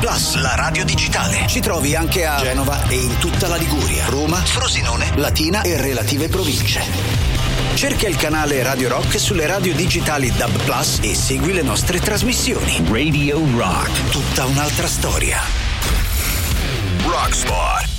Plus, la radio digitale. Ci trovi anche a Genova e in tutta la Liguria, Roma, Frosinone, Latina e relative province. Cerca il canale Radio Rock sulle radio digitali DAB Plus e segui le nostre trasmissioni. Radio Rock, tutta un'altra storia. Rockspot.